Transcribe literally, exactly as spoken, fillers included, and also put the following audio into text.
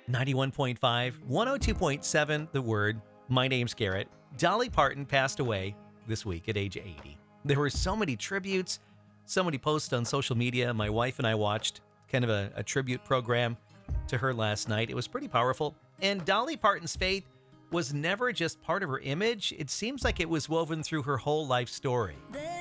ninety-one point five, one oh two point seven, The Word. My name's Garrett. Dolly Parton passed away this week at age eighty. There were so many tributes, so many posts on social media. My wife and I watched kind of a, a tribute program to her last night. It was pretty powerful. And Dolly Parton's faith was never just part of her image. It seems like it was woven through her whole life story.